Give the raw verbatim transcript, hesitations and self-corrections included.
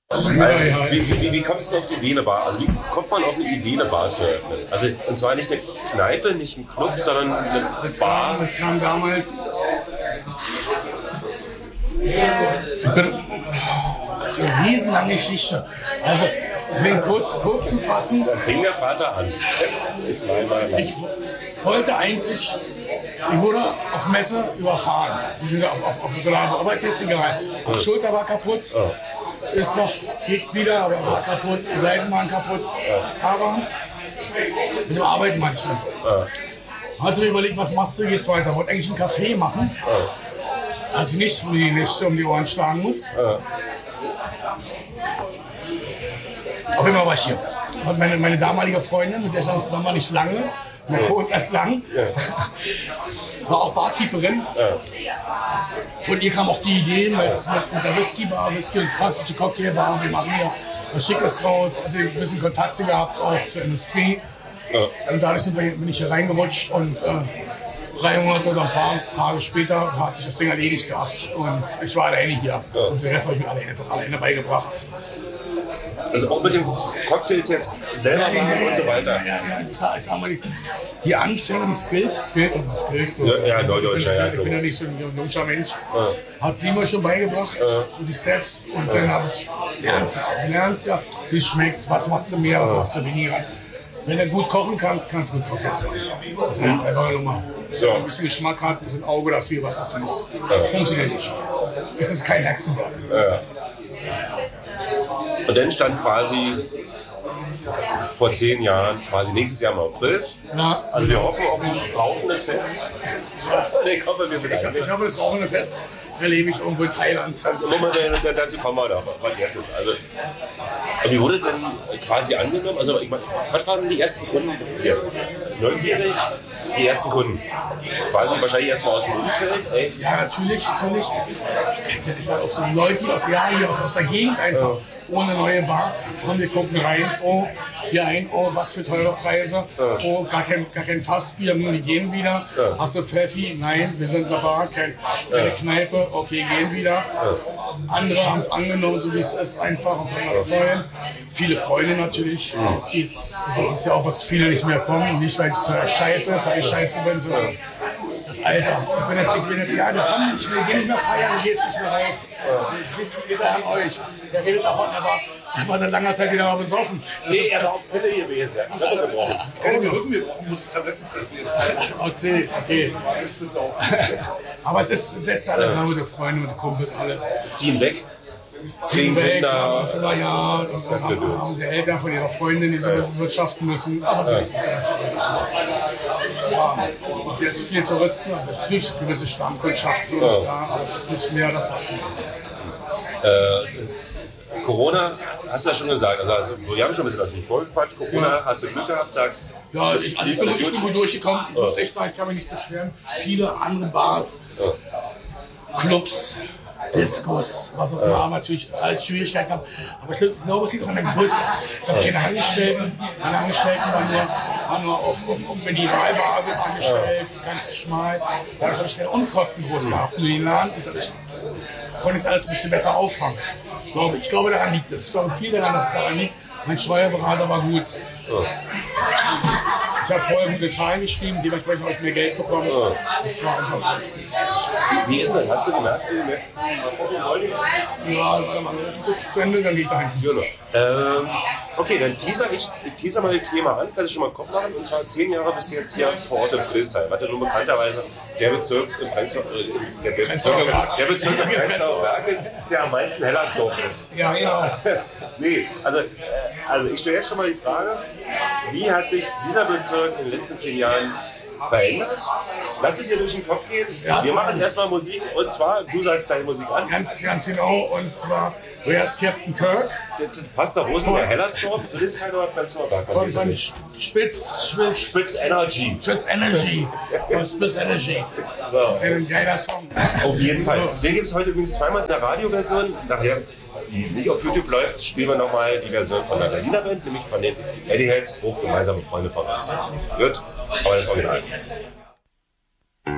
Also, wie, wie, wie kommst du auf die Idee, eine Bar? Also wie kommt man auf eine Idee, eine Bar zu eröffnen? Also und zwar nicht eine Kneipe, nicht ein Club, sondern eine Bar. Das kam damals. Ich bin, das ist eine riesenlange Geschichte. Also, um den kurz, kurz zu fassen. Dann fing der Vater an. Jetzt ich wollte eigentlich, ich wurde auf Messe überfahren. Wir sind auf, auf, auf so einer, aber ist jetzt egal. Die Schulter war kaputt. Oh. Ist noch, geht wieder, aber war kaputt. Die Seiten waren kaputt. Aber mit dem Arbeiten manchmal so. Hatte mir überlegt, was machst du jetzt weiter? Wollte eigentlich einen Café machen. Also nicht, wo die nicht um die Ohren schlagen muss. Auf jeden Fall war ich hier. Und meine, meine damalige Freundin, mit der ich dann zusammen war, nicht lange, nur kurz erst lang, war auch Barkeeperin. Von ihr kam auch die Idee mit, mit, mit der Whisky-Bar, Whisky und klassische Cocktailbar. Wir machen hier was Schickes draus. Hatte ein bisschen Kontakte gehabt, auch zur Industrie. Und dadurch sind wir, bin ich hier reingerutscht und äh, drei Monate oder ein paar Tage später hatte ich das Ding erledigt gehabt. Und ich war alleine hier. Und den Rest habe ich mir alleine, alleine beigebracht. Also auch mit den Cocktails jetzt selber ja, machen ja, und so weiter. Ja, ja, ja. Das heißt, haben wir die, die Anfänge, die Skills, Skills und Skills. Ja, ja, Neudeutsch, ja. Ich bin ja nicht so ein junger Mensch. Ja. Hat sie mir schon beigebracht, ja. Die Steps. Und ja. Dann habe ich, lernst es, du lernst ja, wie es schmeckt, was machst du mehr, was ja. machst du weniger. Wenn du gut kochen kannst, kannst du gut Cocktails machen. Das heißt einfach eine Nummer. Ja. Ein bisschen Geschmack hat, ein bisschen Auge dafür, was du tust. Ja. Funktioniert nicht. Es ist kein Hexenwerk. Ja. Und dann stand quasi vor zehn Jahren, quasi nächstes Jahr im April. Ja. Also wir hoffen auf ein rauchendes Fest. Ich hoffe, wir vielleicht. Ich hoffe, das rauchende Fest erlebe ich irgendwo in Thailand. Moment, dazu kommen wir noch, was jetzt ist. Also, wie wurde denn quasi angenommen? Also, ich meine, was waren die ersten Kunden hier? Neugierig? Die ersten Kunden. Quasi wahrscheinlich erstmal aus dem Umfeld. Ja, natürlich, natürlich. Das ist halt auch so Leute aus Jahren, aus, aus der Gegend einfach. Ja. Ohne neue Bar. Und wir gucken rein, oh, hier ein, oh, was für teure Preise. Ja. Oh, gar kein, gar kein Fassbier, die gehen wieder. Ja. Hast du Pfeffi? Nein, wir sind eine Bar, kein, keine ja. Kneipe. Okay, gehen wieder. Ja. Andere haben es angenommen, so wie es ist, einfach und fanden das toll. Viele Freunde natürlich. Ja. Jetzt, das ist ja auch, was viele nicht mehr kommen. Nicht, weil es scheiße ist, weil ich scheiße bin, sondern das Alter. Ich bin jetzt, ich bin jetzt ja, du komm, ich will, geh nicht mehr feiern, du gehst nicht mehr raus. Wisst ihr da an euch? Der redet davon, er war, er war seit langer Zeit wieder mal besoffen. Nee, er war auf Pille gewesen. Er hat Rücken gebrochen. Keine Rücken gebrochen, muss Tabletten fressen jetzt. Okay, okay. Aber das, das ist alles mit den Freunden, mit den Kumpels, alles. Ziehen weg. Ziehen weg, Kinder, ja, ja, und dann haben die Eltern von ihrer Freundin, die sie bewirtschaften müssen. Aber das, ja, und jetzt viele Touristen, natürlich eine gewisse Stammkundschaft, so ja. Da, aber es ist nicht mehr das, was wir äh, Corona, hast du ja schon gesagt, also, also wir haben schon ein bisschen natürlich vorgequatscht, Corona, ja. Hast du Glück gehabt, sagst ja, ich, also ich, bin, ich bin gut durchgekommen, ich ja. muss echt sagen, ich kann mich nicht beschweren, viele andere Bars, ja. Clubs, Diskos, was auch immer, ja. natürlich als Schwierigkeiten gehabt. Aber ich glaube, es liegt auch an der Größe. Ich habe keine Angestellten, meine Angestellten waren nur, waren nur auf, auf, auf Minimalbasis angestellt, ja. Ganz schmal. Dadurch habe ich keine Unkosten groß gehabt, nur den Laden. Und dadurch konnte ich alles ein bisschen besser auffangen. Glaube ich. Ich glaube, daran liegt es. Ich glaube viel daran, dass es daran liegt. Mein Steuerberater war gut. Ja. Ich habe vorher gute Zahlen geschrieben, dementsprechend habe ich mehr Geld bekommen. Ja. Das war einfach alles gut. Wie ist das? Hast du gemerkt, wie du jetzt Ja, warte mal, das ist kurz zu Ende, dann gehe ich dahin. Ähm, okay, dann teaser ich, ich teaser mal das Thema an, kannst du schon mal einen Kopf machen. Und zwar zehn Jahre bist du jetzt hier vor Ort in Friedrichshain. Was ja nun bekannterweise der Bezirk im Prenzlauer der, der Bezirk, der Bezirk im Prenzlauer Berg ist, der am meisten Hellersdorf ist. Ja, genau. Nee, also, also ich stelle jetzt schon mal die Frage, wie hat sich dieser Bezirk in den letzten zehn Jahren verändert? Lass es dir durch den Kopf gehen. Ja, wir machen erstmal Musik und zwar, du sagst deine Musik an. Ganz, ganz genau. Und zwar, wer ist Captain Kirk? Das, das passt doch. Wo ist denn der Hellersdorf? Friedrichshain oder Prenzlauer Berg? Von, von Spitz, Spitz, Spitz Energy. Spitz Energy. Von Spitz Energy. So. Ein geiler Song. Auf jeden Fall. Den gibt es heute übrigens zweimal in der Radioversion. Nachher, die nicht auf YouTube läuft, spielen wir nochmal die Version von der Berliner Band, nämlich von den Eddie Heads, hoch gemeinsame Freunde von uns. Gut, aber das Original.